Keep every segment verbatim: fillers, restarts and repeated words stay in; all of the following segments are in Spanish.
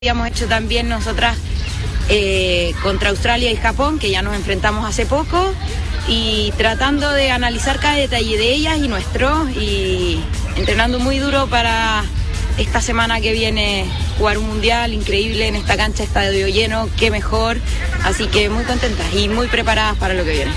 Habíamos hecho también nosotras eh, contra Australia y Japón, que ya nos enfrentamos hace poco, y tratando de analizar cada detalle de ellas y nuestro, y entrenando muy duro para esta semana que viene jugar un mundial increíble en esta cancha, estadio lleno, qué mejor, así que muy contentas y muy preparadas para lo que viene.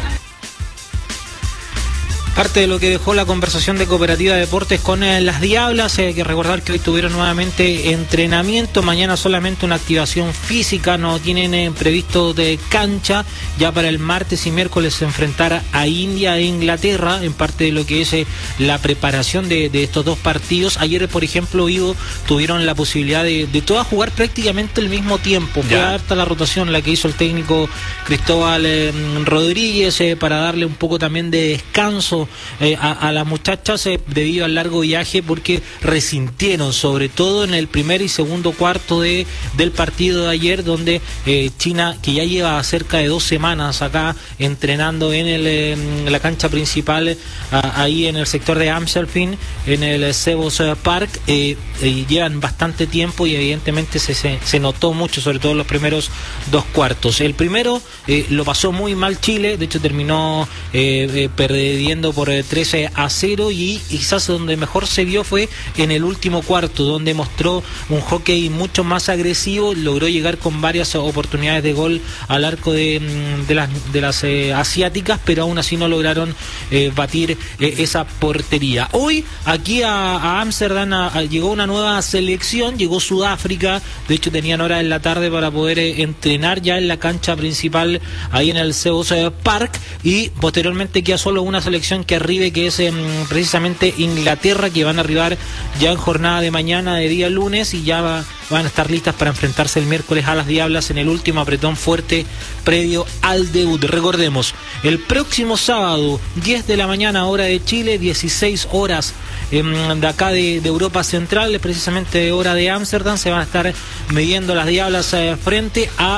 Parte de lo que dejó la conversación de Cooperativa Deportes con eh, las Diablas, hay eh, que recordar que hoy tuvieron nuevamente entrenamiento, mañana solamente una activación física, no tienen eh, previsto de cancha, ya para el martes y miércoles se enfrentar a India e Inglaterra, en parte de lo que es eh, la preparación de, de estos dos partidos. Ayer, por ejemplo, Ivo, tuvieron la posibilidad de, de todas jugar prácticamente al mismo tiempo, fue harta la rotación la que hizo el técnico Cristóbal eh, Rodríguez eh, para darle un poco también de descanso Eh, a, a las muchachas eh, debido al largo viaje, porque resintieron sobre todo en el primer y segundo cuarto de del partido de ayer, donde eh, China, que ya lleva cerca de dos semanas acá entrenando en, el, eh, en la cancha principal eh, ahí en el sector de Amstelveen, en el Sebos Park, eh, eh, llevan bastante tiempo y evidentemente se, se, se notó mucho, sobre todo en los primeros dos cuartos. El primero eh, lo pasó muy mal Chile, de hecho terminó eh, eh, perdiendo por trece a cero, y quizás donde mejor se vio fue en el último cuarto, donde mostró un hockey mucho más agresivo, logró llegar con varias oportunidades de gol al arco de, de las, de las eh, asiáticas, pero aún así no lograron eh, batir eh, esa portería. Hoy aquí a, a Ámsterdam a, a, llegó una nueva selección, llegó Sudáfrica, de hecho tenían hora en la tarde para poder eh, entrenar ya en la cancha principal ahí en el Sebos eh, Park, y posteriormente queda solo una selección que arribe, que es eh, precisamente Inglaterra, que van a arribar ya en jornada de mañana, de día lunes, y ya va, van a estar listas para enfrentarse el miércoles a las Diablas en el último apretón fuerte previo al debut. Recordemos, el próximo sábado, diez de la mañana hora de Chile, dieciséis horas eh, de acá de, de Europa Central, precisamente hora de Ámsterdam, se van a estar midiendo las Diablas eh, frente a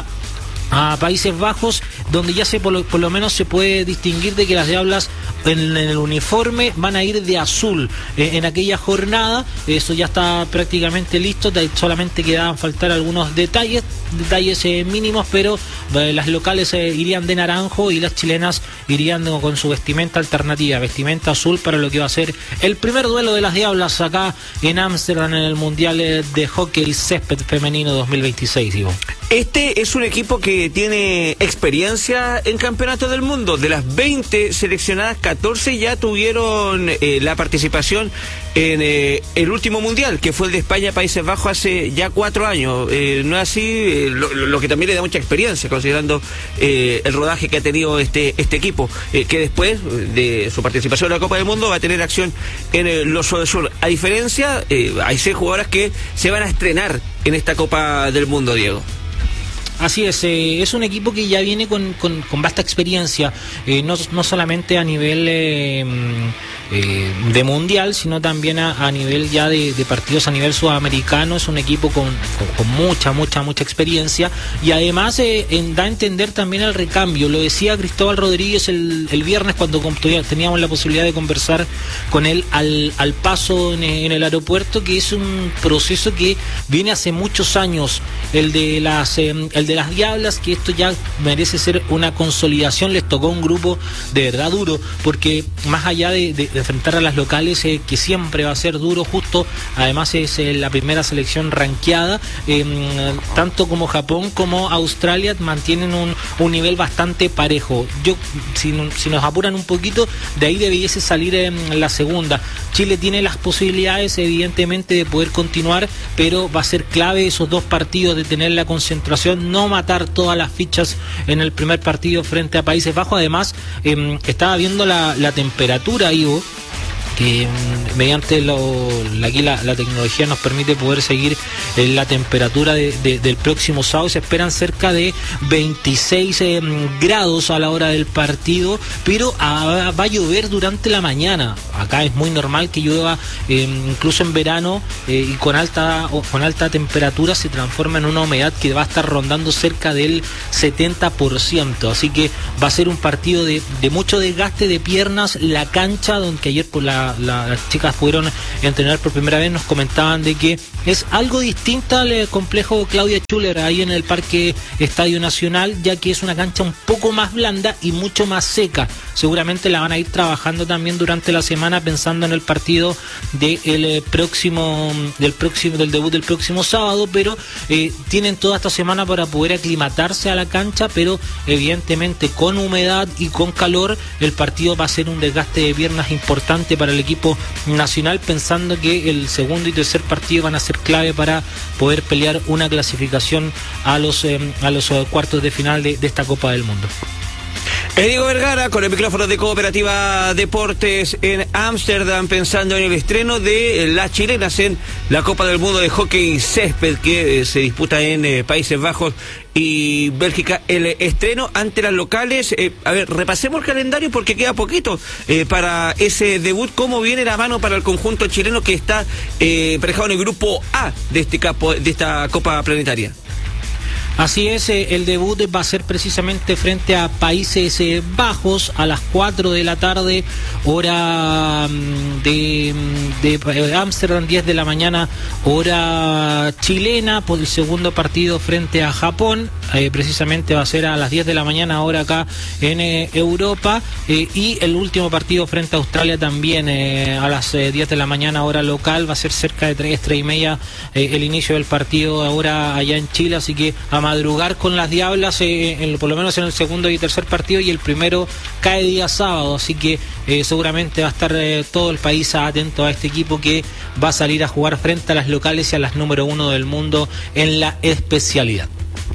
a Países Bajos, donde ya se por lo, por lo menos se puede distinguir de que las Diablas en, en el uniforme van a ir de azul eh, en aquella jornada. Eso ya está prácticamente listo, solamente quedaban faltar algunos detalles detalles eh, mínimos, pero eh, las locales eh, irían de naranjo y las chilenas irían de, con su vestimenta alternativa, vestimenta azul, para lo que va a ser el primer duelo de las Diablas acá en Ámsterdam en el Mundial eh, de Hockey Césped Femenino dos mil veintiséis. Ivo. Este es un equipo que tiene experiencia en campeonatos del mundo. De las veinte seleccionadas, catorce ya tuvieron eh, la participación en eh, el último mundial, que fue el de España-Países Bajos hace ya cuatro años. Eh, no es así, eh, lo, lo que también le da mucha experiencia, considerando eh, el rodaje que ha tenido este este equipo, eh, que después de su participación en la Copa del Mundo va a tener acción en eh, los Sur del Sur. A diferencia, eh, hay seis jugadoras que se van a estrenar en esta Copa del Mundo, Diego. Así es, eh, es un equipo que ya viene con, con, con vasta experiencia, eh, no, no solamente a nivel eh, eh, de mundial, sino también a, a nivel ya de, de partidos a nivel sudamericano. Es un equipo con, con, con mucha, mucha, mucha experiencia, y además eh, en, da a entender también el recambio. Lo decía Cristóbal Rodríguez el, el viernes cuando teníamos la posibilidad de conversar con él al, al paso en, en el aeropuerto, que es un proceso que viene hace muchos años, el de las... Eh, el de las Diablas, que esto ya merece ser una consolidación. Les tocó un grupo de verdad duro, porque más allá de, de, de enfrentar a las locales, eh, que siempre va a ser duro, justo además es eh, la primera selección rankeada, eh, tanto como Japón como Australia mantienen un, un nivel bastante parejo. Yo, si, si nos apuran un poquito, de ahí debiese salir en la segunda. Chile tiene las posibilidades evidentemente de poder continuar, pero va a ser clave esos dos partidos, de tener la concentración, no matar todas las fichas en el primer partido frente a Países Bajos. Además, eh, estaba viendo la, la temperatura, Ivo, que mediante lo, aquí la, la tecnología nos permite poder seguir eh, la temperatura de, de, del próximo sábado. Se esperan cerca de veintiséis eh, grados a la hora del partido, pero a, va a llover durante la mañana. Acá es muy normal que llueva, eh, incluso en verano, eh, y con alta o, con alta temperatura se transforma en una humedad que va a estar rondando cerca del setenta por ciento. Así que va a ser un partido de, de mucho desgaste de piernas. La cancha, donde ayer por la la, la, las chicas pudieron entrenar por primera vez, nos comentaban de que es algo distinto al eh, complejo Claudia Schuller ahí en el Parque Estadio Nacional, ya que es una cancha un poco más blanda y mucho más seca. Seguramente la van a ir trabajando también durante la semana, pensando en el partido del de próximo, del próximo, del debut del próximo sábado, pero eh, tienen toda esta semana para poder aclimatarse a la cancha, pero evidentemente con humedad y con calor el partido va a ser un desgaste de piernas importante para el equipo nacional, pensando que el segundo y tercer partido van a ser clave para poder pelear una clasificación a los eh, a los eh, cuartos de final de, de esta Copa del Mundo. Diego Vergara con el micrófono de Cooperativa Deportes en Ámsterdam, pensando en el estreno de las chilenas en la Copa del Mundo de Hockey Césped que eh, se disputa en eh, Países Bajos y Bélgica. El estreno ante las locales. Eh, a ver, repasemos el calendario porque queda poquito eh, para ese debut. ¿Cómo viene la mano para el conjunto chileno que está eh, emparejado en el grupo A de este capo, de esta Copa Planetaria? Así es, eh, el debut va a ser precisamente frente a Países eh, Bajos a las cuatro de la tarde, hora mm, de, de Ámsterdam, diez de la mañana, hora chilena, por el segundo partido frente a Japón, eh, precisamente va a ser a las diez de la mañana, hora acá en eh, Europa, eh, y el último partido frente a Australia también eh, a las eh, diez de la mañana, hora local, va a ser cerca de tres, tres y media eh, el inicio del partido ahora allá en Chile, así que a madrugar con las Diablas, eh, en, por lo menos en el segundo y tercer partido, y el primero cae día sábado, así que eh, seguramente va a estar eh, todo el país atento a este equipo que va a salir a jugar frente a las locales y a las número uno del mundo en la especialidad.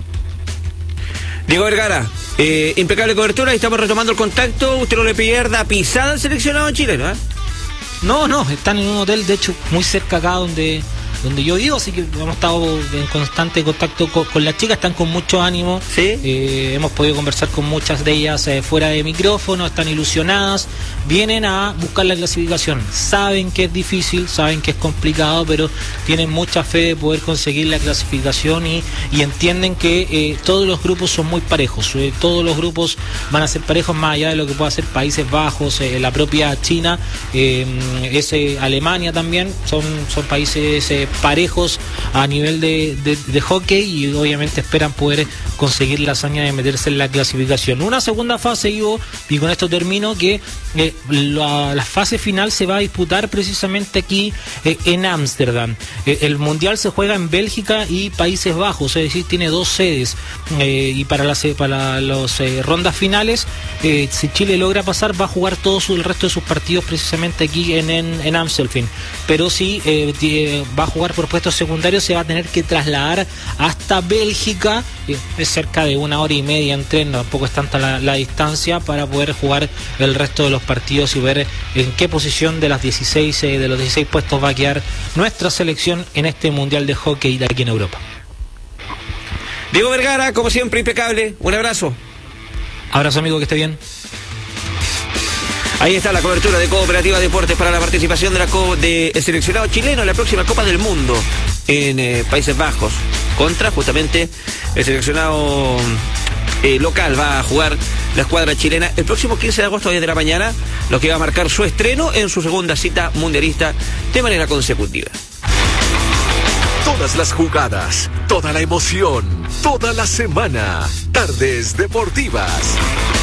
Diego Vergara, eh, impecable cobertura y estamos retomando el contacto. Usted no le pierda pisada al seleccionado chileno, ¿eh? No, no, están en un hotel, de hecho, muy cerca acá donde... donde yo vivo, así que hemos estado en constante contacto con, con las chicas, están con mucho ánimo. ¿Sí? Eh, hemos podido conversar con muchas de ellas eh, fuera de micrófono, están ilusionadas, vienen a buscar la clasificación, saben que es difícil, saben que es complicado, pero tienen mucha fe de poder conseguir la clasificación y, y entienden que eh, todos los grupos son muy parejos, eh, todos los grupos van a ser parejos más allá de lo que pueda ser Países Bajos, eh, la propia China, eh, es eh, Alemania también, son, son países eh, parejos a nivel de, de, de hockey y obviamente esperan poder conseguir la hazaña de meterse en la clasificación. Una segunda fase, Ivo, y con esto termino, que eh, la, la fase final se va a disputar precisamente aquí eh, en Ámsterdam. Eh, el Mundial se juega en Bélgica y Países Bajos, es decir, tiene dos sedes eh, y para las para los eh, rondas finales, eh, si Chile logra pasar, va a jugar todo su, el resto de sus partidos precisamente aquí en, en, en Amstelveen, pero si eh, eh, va a jugar por puestos secundarios, se va a tener que trasladar hasta Bélgica, eh, es cerca de una hora y media en tren, tampoco es tanta la, la distancia, para poder jugar el resto de los partidos y ver en qué posición de las dieciséis eh, de los dieciséis puestos va a quedar nuestra selección en este Mundial de Hockey de aquí en Europa. Diego Vergara, como siempre, impecable, un abrazo. Abrazo, amigo, que esté bien. Ahí está la cobertura de Cooperativa Deportes para la participación de la co de el seleccionado chileno en la próxima Copa del Mundo en eh, Países Bajos, contra justamente el seleccionado eh, local. Va a jugar la escuadra chilena el próximo quince de agosto a diez de la mañana, lo que va a marcar su estreno en su segunda cita mundialista de manera consecutiva. Todas las jugadas, toda la emoción, toda la semana. Tardes Deportivas.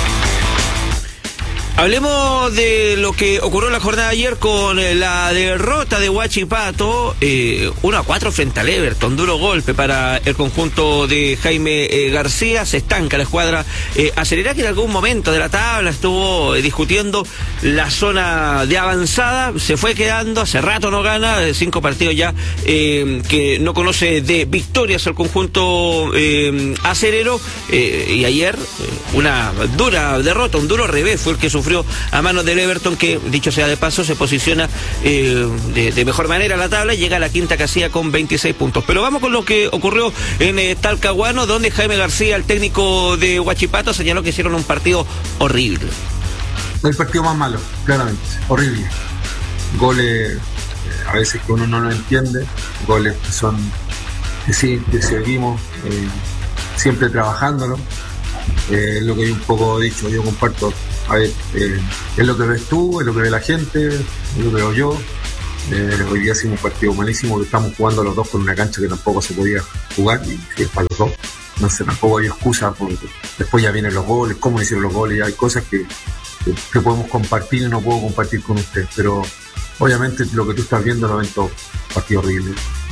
Hablemos de lo que ocurrió la jornada de ayer con la derrota de Huachipato, eh, uno a cuatro frente al Everton, duro golpe para el conjunto de Jaime eh, García. Se estanca la escuadra eh, acelera, que en algún momento de la tabla estuvo eh, discutiendo la zona de avanzada, se fue quedando, hace rato no gana, eh, cinco partidos ya eh, que no conoce de victorias el conjunto eh, acelero, eh, y ayer eh, una dura derrota, un duro revés fue el que sufrió a manos del Everton, que dicho sea de paso se posiciona eh, de, de mejor manera en la tabla y llega a la quinta casilla con veintiséis puntos. Pero vamos con lo que ocurrió en eh, Talcahuano, donde Jaime García, el técnico de Huachipato, señaló que hicieron un partido horrible. El partido más malo, claramente, horrible. Goles eh, a veces que uno no lo entiende, goles que son que sí, que seguimos eh, siempre trabajándolo. Eh, lo que yo un poco he dicho, yo comparto a ver, eh, es lo que ves tú, es lo que ve la gente, es lo que veo yo. Eh, hoy día hicimos un partido malísimo, que estamos jugando los dos con una cancha que tampoco se podía jugar, y sí, es para los dos. No sé, tampoco hay excusa, porque después ya vienen los goles, cómo hicieron los goles, y hay cosas que, que, que podemos compartir y no puedo compartir con usted, pero obviamente lo que tú estás viendo lo ven todo, partido horrible.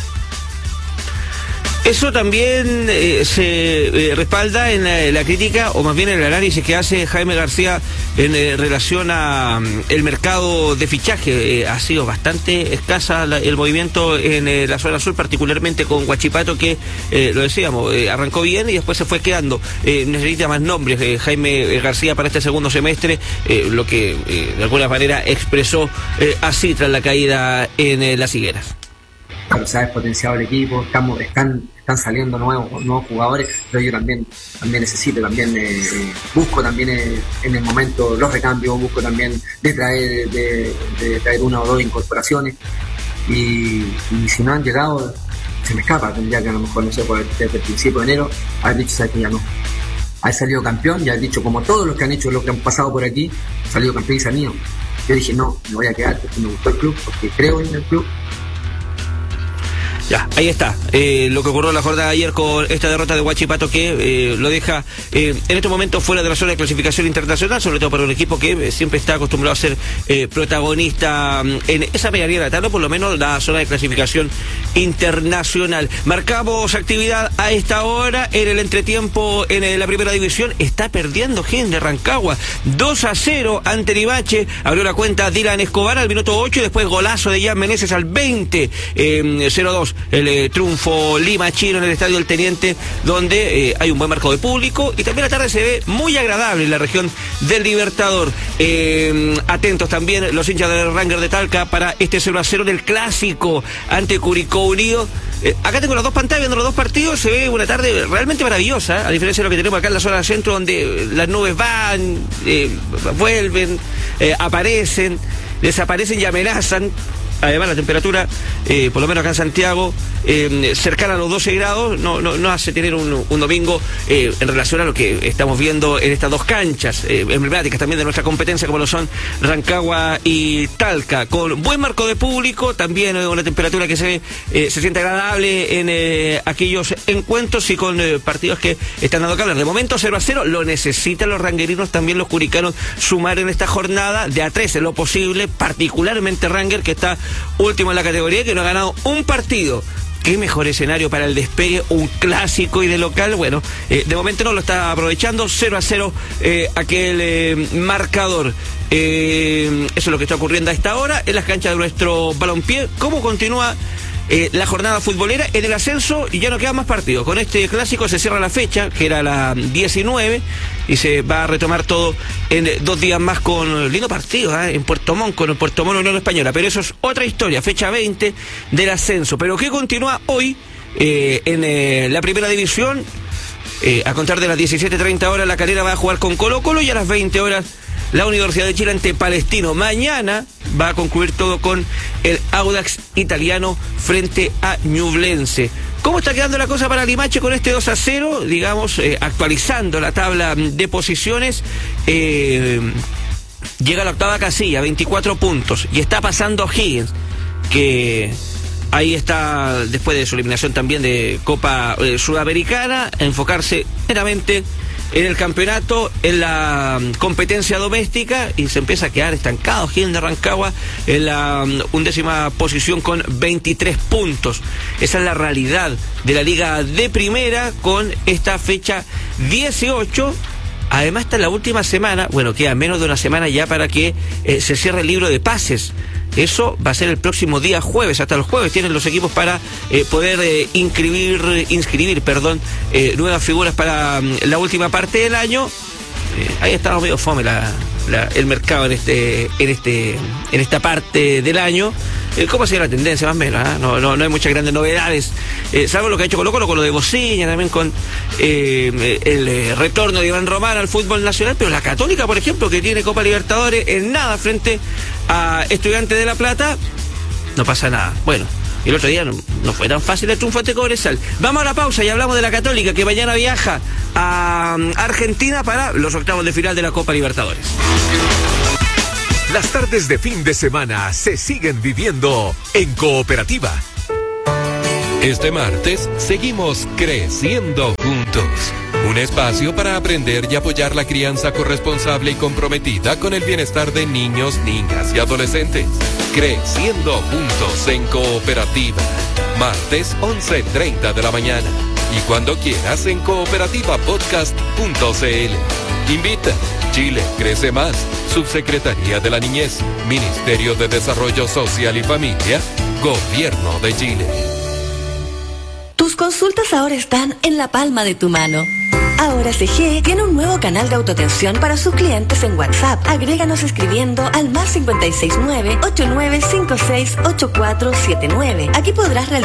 Eso también eh, se eh, respalda en la, la crítica, o más bien en el análisis que hace Jaime García en eh, relación a um, el mercado de fichaje. Eh, ha sido bastante escasa la, el movimiento en eh, la zona sur, particularmente con Huachipato, que eh, lo decíamos, eh, arrancó bien y después se fue quedando. Eh, necesita más nombres eh, Jaime García para este segundo semestre, eh, lo que eh, de alguna manera expresó eh, así tras la caída en eh, Las Higueras. Claro, se ha despotenciado el equipo, estamos, están, están saliendo nuevos, nuevos jugadores, pero yo también, también necesito, también eh, busco también eh, en el momento los recambios, busco también de traer, de, de traer una o dos incorporaciones, y, y si no han llegado, se me escapa, tendría que a lo mejor, no sé, desde el principio de enero, haber dicho, sabes que ya no. Haber salido campeón, ya he dicho, como todos los que han hecho, los que han pasado por aquí, salido campeón y se han ido. Yo dije, no, me voy a quedar porque me gustó el club, porque creo en el club. Ya, ahí está, eh, lo que ocurrió la jornada de ayer con esta derrota de Huachipato, que eh, lo deja eh, en estos momentos fuera de la zona de clasificación internacional, sobre todo para un equipo que eh, siempre está acostumbrado a ser eh, protagonista en esa medianía de la tabla, por lo menos la zona de clasificación internacional. Marcamos actividad a esta hora en el entretiempo en eh, la primera división. Está perdiendo Higgins de Rancagua, dos a cero ante Limache. Abrió la cuenta Dylan Escobar al minuto ocho y después golazo de Jan Meneses al veinte, eh, cero dos. El eh, triunfo limachino en el Estadio del Teniente, donde eh, hay un buen marco de público y también la tarde se ve muy agradable en la región del Libertador. Eh, atentos también los hinchas del Ranger de Talca para este cero a cero en el clásico ante Curicó Unido. Eh, acá tengo las dos pantallas viendo los dos partidos, se ve una tarde realmente maravillosa, ¿eh? A diferencia de lo que tenemos acá en la zona centro, donde las nubes van, eh, vuelven, eh, aparecen, desaparecen y amenazan. Además la temperatura, eh, por lo menos acá en Santiago, eh, cercana a los doce grados, no, no, no hace tener un, un domingo eh, en relación a lo que estamos viendo en estas dos canchas eh, emblemáticas también de nuestra competencia, como lo son Rancagua y Talca, con buen marco de público, también eh, una temperatura que se, eh, se siente agradable en eh, aquellos encuentros y con eh, partidos que están dando que hablar. De momento cero a cero, lo necesitan los ranguerinos, también los curicanos, sumar en esta jornada de a tres en lo posible, particularmente Ranger, que está último en la categoría, que no ha ganado un partido. Qué mejor escenario para el despegue, un clásico y de local. Bueno, eh, de momento no lo está aprovechando. cero a cero eh, aquel eh, marcador. Eh, eso es lo que está ocurriendo a esta hora en las canchas de nuestro balompié. ¿Cómo continúa eh, la jornada futbolera? En el ascenso y ya no quedan más partidos. Con este clásico se cierra la fecha, que era la diecinueve, y se va a retomar todo en dos días más con lindo partido ¿eh? en Puerto Montt, con el Puerto Montt Unión Española. Pero eso es otra historia, fecha veinte del ascenso. Pero que continúa hoy eh, en eh, la primera división. Eh, a contar de las diecisiete treinta horas, La Calera va a jugar con Colo Colo, y a las veinte horas la Universidad de Chile ante Palestino. Mañana va a concluir todo con el Audax italiano frente a Ñublense. ¿Cómo está quedando la cosa para Limache con este dos a cero? Digamos, eh, actualizando la tabla de posiciones. Eh, llega a la octava casilla, veinticuatro puntos. Y está pasando Higgins, que ahí está, después de su eliminación también de Copa eh, Sudamericana, a enfocarse meramente en el campeonato, en la um, competencia doméstica, y se empieza a quedar estancado Higgins de Rancagua en la um, undécima posición con veintitrés puntos. Esa es la realidad de la Liga de Primera con esta fecha dieciocho. Además está en la última semana, bueno, queda menos de una semana ya para que eh, se cierre el libro de pases. Eso va a ser el próximo día jueves. Hasta los jueves tienen los equipos para eh, poder eh, inscribir, inscribir perdón, eh, nuevas figuras para um, la última parte del año. Eh, ahí estamos medio fome la, la, el mercado en este, en este, en esta parte del año. Eh, ¿Cómo sigue la tendencia? Más o menos, ¿eh? no, no, no hay muchas grandes novedades, eh, salvo lo que ha hecho Colo Colo con lo de Bociña, también con eh, el eh, retorno de Iván Román al fútbol nacional. Pero la Católica, por ejemplo, que tiene Copa Libertadores, en nada frente a Estudiantes de La Plata, no pasa nada. Bueno, y el otro día no, no fue tan fácil el triunfo ante Cobresal. Vamos a la pausa y hablamos de la Católica, que mañana viaja a Argentina para los octavos de final de la Copa Libertadores. Las tardes de fin de semana se siguen viviendo en Cooperativa. Este martes seguimos creciendo juntos. Un espacio para aprender y apoyar la crianza corresponsable y comprometida con el bienestar de niños, niñas y adolescentes. Creciendo juntos en Cooperativa. Martes once treinta de la mañana. Y cuando quieras en cooperativa podcast punto c l. Invita. Chile crece más. Subsecretaría de la Niñez. Ministerio de Desarrollo Social y Familia. Gobierno de Chile. Tus consultas ahora están en la palma de tu mano. Ahora C G tiene un nuevo canal de autoatención para sus clientes en WhatsApp. Agréganos escribiendo al más cinco seis nueve, ocho nueve cinco seis, ocho cuatro siete nueve. Aquí podrás realizar